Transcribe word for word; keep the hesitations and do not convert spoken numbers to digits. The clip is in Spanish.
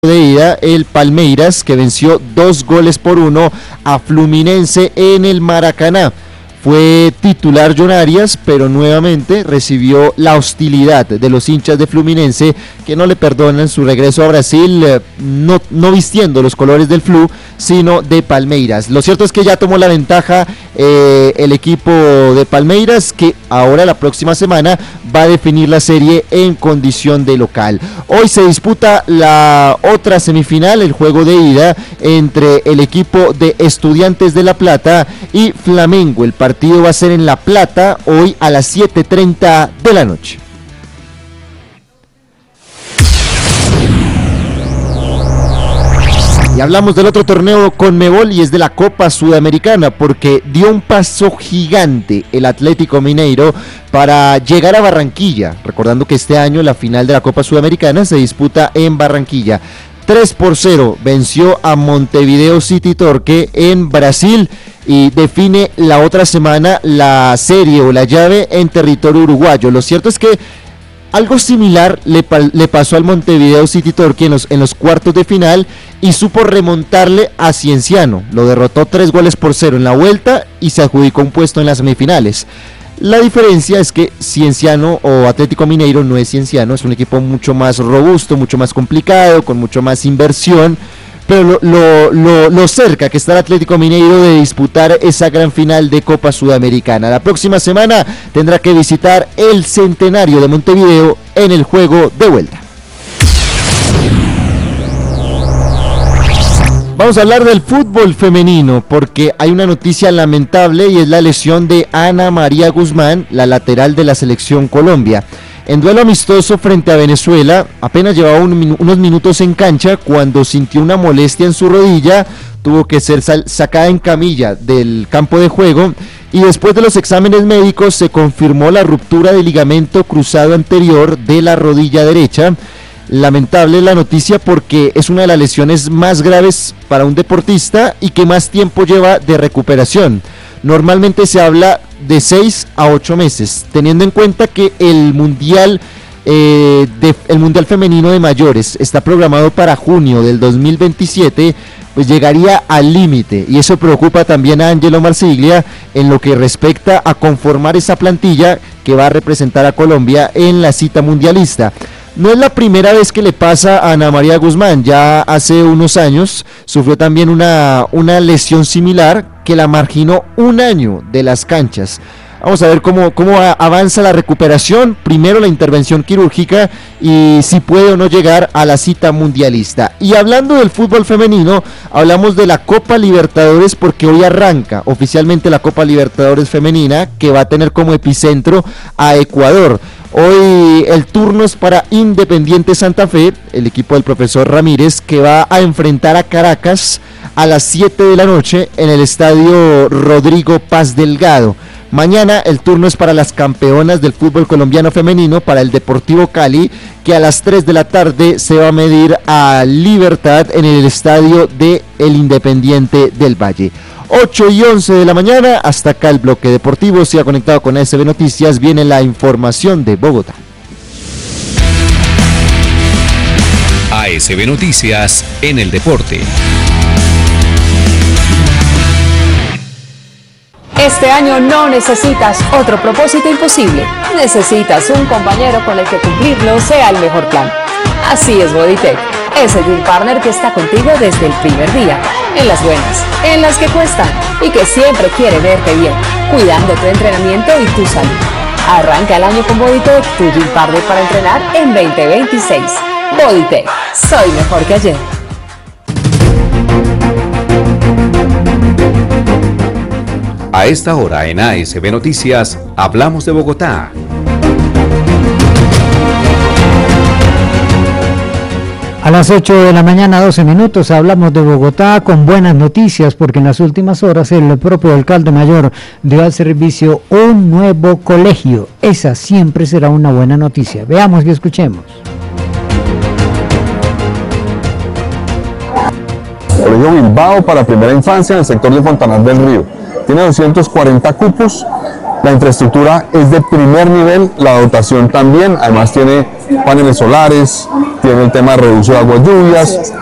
de ida, el Palmeiras, que venció dos goles por uno a Fluminense en el Maracaná. Fue titular John Arias, pero nuevamente recibió la hostilidad de los hinchas de Fluminense, que no le perdonan su regreso a Brasil, eh, no, no vistiendo los colores del Flu, sino de Palmeiras. Lo cierto es que ya tomó la ventaja eh, el equipo de Palmeiras, que ahora la próxima semana va a definir la serie en condición de local. Hoy se disputa la otra semifinal, el juego de ida entre el equipo de Estudiantes de La Plata y Flamengo. El partido El partido va a ser en La Plata, hoy a las siete treinta de la noche. Y hablamos del otro torneo Conmebol y es de la Copa Sudamericana, porque dio un paso gigante el Atlético Mineiro para llegar a Barranquilla, recordando que este año la final de la Copa Sudamericana se disputa en Barranquilla. tres por cero venció a Montevideo City Torque en Brasil y define la otra semana la serie o la llave en territorio uruguayo. Lo cierto es que algo similar le, le pasó al Montevideo City Torque en los, en los cuartos de final y supo remontarle a Cienciano. Lo derrotó tres goles por cero en la vuelta y se adjudicó un puesto en las semifinales. La diferencia es que Cienciano o Atlético Mineiro no es Cienciano, es un equipo mucho más robusto, mucho más complicado, con mucho más inversión, pero lo, lo, lo, lo cerca que está el Atlético Mineiro de disputar esa gran final de Copa Sudamericana. La próxima semana tendrá que visitar el Centenario de Montevideo en el juego de vuelta. Vamos a hablar del fútbol femenino porque hay una noticia lamentable y es la lesión de Ana María Guzmán, la lateral de la selección Colombia. En duelo amistoso frente a Venezuela, apenas llevaba un, unos minutos en cancha cuando sintió una molestia en su rodilla, tuvo que ser sal, sacada en camilla del campo de juego y después de los exámenes médicos se confirmó la ruptura del ligamento cruzado anterior de la rodilla derecha. Lamentable la noticia porque es una de las lesiones más graves para un deportista y que más tiempo lleva de recuperación. Normalmente se habla de seis a ocho meses, teniendo en cuenta que el mundial, eh, de, el mundial femenino de mayores está programado para junio del dos mil veintisiete, pues llegaría al límite y eso preocupa también a Angelo Marsiglia en lo que respecta a conformar esa plantilla que va a representar a Colombia en la cita mundialista. No es la primera vez que le pasa a Ana María Guzmán, ya hace unos años sufrió también una, una lesión similar que la marginó un año de las canchas. Vamos a ver cómo, cómo avanza la recuperación, primero la intervención quirúrgica y si puede o no llegar a la cita mundialista. Y hablando del fútbol femenino, hablamos de la Copa Libertadores porque hoy arranca oficialmente la Copa Libertadores femenina que va a tener como epicentro a Ecuador. Hoy el turno es para Independiente Santa Fe, el equipo del profesor Ramírez, que va a enfrentar a Caracas a las siete de la noche en el estadio Rodrigo Paz Delgado. Mañana el turno es para las campeonas del fútbol colombiano femenino, para el Deportivo Cali, que a las tres de la tarde se va a medir a Libertad en el estadio de el Independiente del Valle. ocho y once de la mañana, hasta acá el bloque deportivo. Siga conectado con A S B Noticias, viene la información de Bogotá. A S B Noticias en el deporte. Este año no necesitas otro propósito imposible, necesitas un compañero con el que cumplirlo sea el mejor plan. Así es Bodytech, ese Gym Partner que está contigo desde el primer día, en las buenas, en las que cuestan y que siempre quiere verte bien, cuidando tu entrenamiento y tu salud. Arranca el año con Bodytech, tu Gym Partner para entrenar en veinte veintiséis. Bodytech, soy mejor que ayer. A esta hora en A S B Noticias, hablamos de Bogotá. A las ocho de la mañana, doce minutos, hablamos de Bogotá con buenas noticias porque en las últimas horas el propio alcalde mayor dio al servicio un nuevo colegio. Esa siempre será una buena noticia. Veamos y escuchemos. Colegio Bilbao para primera infancia en el sector de Fontanar del Río. Tiene doscientos cuarenta cupos, la infraestructura es de primer nivel, la dotación también, además tiene paneles solares, tiene viene el tema de reducción de aguas lluvias,